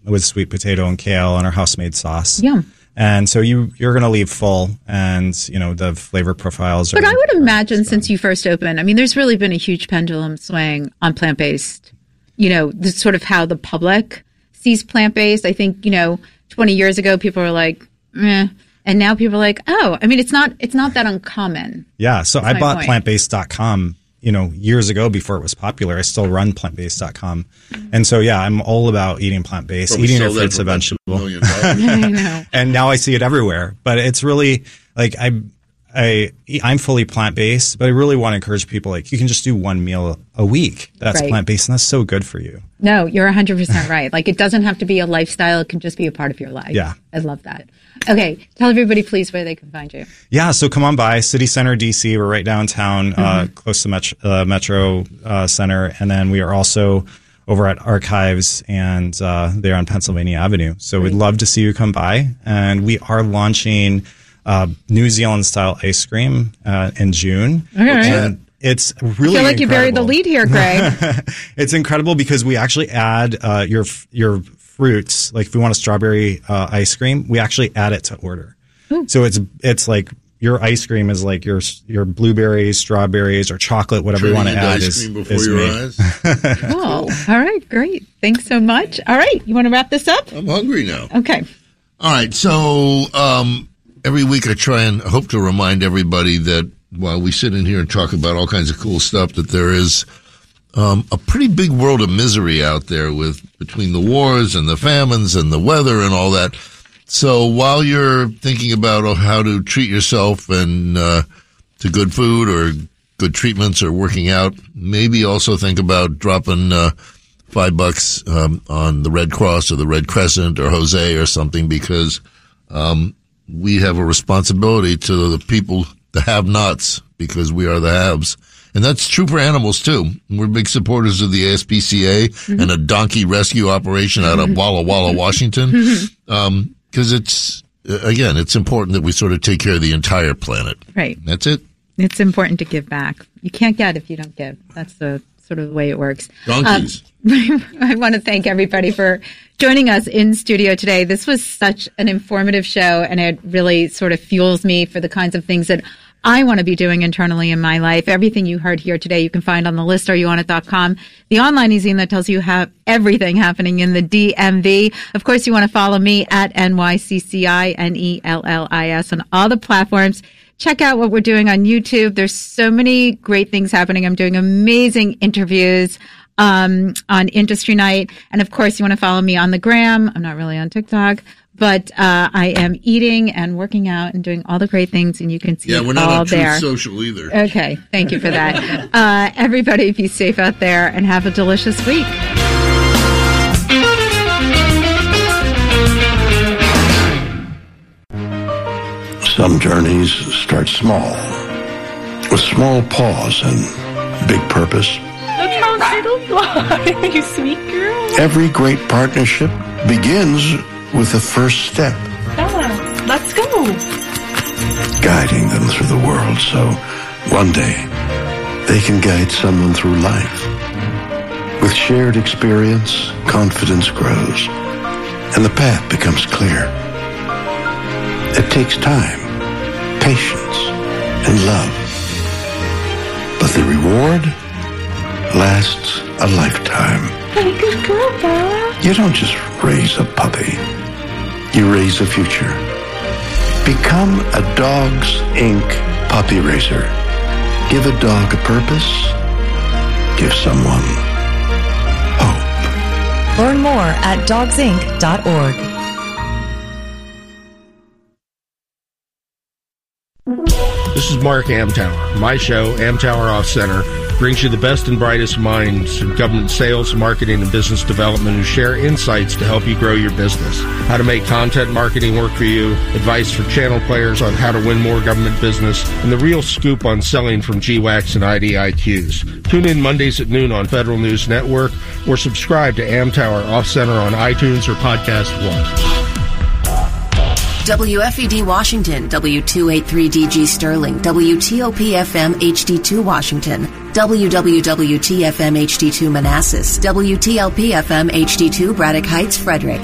with sweet potato and kale and our house-made sauce. Yeah. And so you're going to leave full, and the flavor profiles are. But I would imagine since you first opened, I mean, there's really been a huge pendulum swing on plant-based. This sort of how the public sees plant-based. I think 20 years ago people were like, eh. And now people are like, oh, I mean, it's not that uncommon. Yeah. So I bought plantbased.com, years ago before it was popular. I still run plantbased.com. And so, yeah, I'm all about eating plant-based, eating your fruits and vegetables. I know. And now I see it everywhere. But it's really like I'm fully plant-based, but I really want to encourage people, like, you can just do one meal a week that's plant-based, and that's so good for you. No, you're 100% right. Like, it doesn't have to be a lifestyle. It can just be a part of your life. Yeah. I love that. Okay. Tell everybody, please, where they can find you. Yeah. So come on by City Center, DC. We're right downtown, close to Metro Center. And then we are also over at Archives and there on Pennsylvania Avenue. So we'd love to see you come by. And we are launching New Zealand style ice cream in June. And it's really I feel like you buried the lead here, Greg. It's incredible because we actually add your fruits. Like if we want a strawberry ice cream, we actually add it to order. Ooh. So it's like your ice cream is like your blueberries, strawberries, or chocolate, whatever you want to add is made. Cool. All right, great. Thanks so much. All right, you want to wrap this up? I'm hungry now. Okay. All right, so every week I try and hope to remind everybody that while we sit in here and talk about all kinds of cool stuff, that there is a pretty big world of misery out there between the wars and the famines and the weather and all that. So while you're thinking about how to treat yourself and to good food or good treatments or working out, maybe also think about dropping $5 on the Red Cross or the Red Crescent or Jose or something, because we have a responsibility to the people, the have-nots, because we are the haves. And that's true for animals, too. We're big supporters of the ASPCA and a donkey rescue operation out of Walla Walla, Washington. Because it's important that we sort of take care of the entire planet. Right. That's it. It's important to give back. You can't get if you don't give. That's the sort of the way it works. Donkeys. I want to thank everybody for joining us in studio today. This was such an informative show, and it really sort of fuels me for the kinds of things that I want to be doing internally in my life. Everything you heard here today, you can find on the list, areyouonit.com, the online e-zine that tells you everything happening in the DMV. Of course, you want to follow me at NYCCINELLIS on all the platforms. Check out what we're doing on YouTube. There's so many great things happening. I'm doing amazing interviews on Industry Night. And of course, you want to follow me on the gram. I'm not really on TikTok. But I am eating and working out and doing all the great things, and you can see it all there. Yeah, we're not on Truth Social either. Okay, thank you for that. Everybody be safe out there and have a delicious week. Some journeys start small, with small pause and big purpose. Look how little fly, you sweet girl. Every great partnership begins with the first step. Bella, let's go. Guiding them through the world so one day they can guide someone through life. With shared experience, confidence grows, and the path becomes clear. It takes time, patience, and love. But the reward lasts a lifetime. Hey, good girl, Bella. You don't just raise a puppy. You raise a future. Become a Dogs Inc. puppy raiser. Give a dog a purpose. Give someone hope. Learn more at dogsinc.org. This is Mark Amtower. My show, Amtower Off Center, brings you the best and brightest minds in government sales, marketing, and business development who share insights to help you grow your business. How to make content marketing work for you, advice for channel players on how to win more government business, and the real scoop on selling from GWACs and IDIQs. Tune in Mondays at noon on Federal News Network or subscribe to Amtower Off Center on iTunes or Podcast One. WFED Washington, W283DG Sterling, WTOP-FM HD2 Washington, WWWT-FM HD2 Manassas, WTLP-FM HD2 Braddock Heights, Frederick.